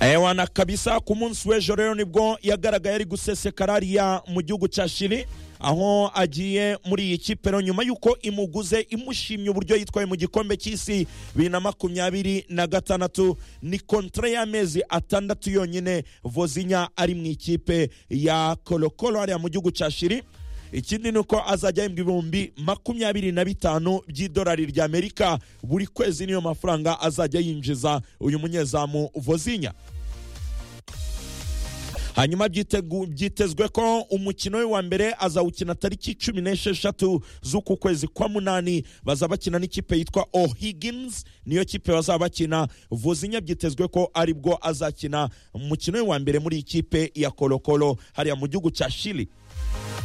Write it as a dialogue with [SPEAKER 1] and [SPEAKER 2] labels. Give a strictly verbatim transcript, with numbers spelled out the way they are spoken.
[SPEAKER 1] Ewana kabisa ku munsi w'ejo rero nibwo yagaragaye ari gusesekara hariya mu gihugu cya Chili aho agiye muri iyi kipe rero nyuma yuko imuguze imushimye uburyo yitwaye mu gikombe cy'isi bibiri na makumyabiri na gatandatu. Ni kontra y'amezi atandatu yonyine Vozinha ari mu ikipe ya Colo Colo hariya mu gihugu cya Chili. Ikindi nuko azajya imbwa ibihumbi makumyabiri na bitanu by'idolari ry'Amerika buri kwezi, niyo mafaranga azajya yinjiza uyu munyezamu Vozinha. Hanyuma byitezwe ko umukino we wa mbere azawukina tariki cumi n'esheshatu z'uku kwezi kwa munani. Bazaba bakina n'ikipe yitwa O'Higgins, niyo kipe bazaba bakina. Vozinha byitezwe ko aribwo azakina umukino we wa mbere muri ikipe ya Colo Colo hariya mu gihugu cya Chili.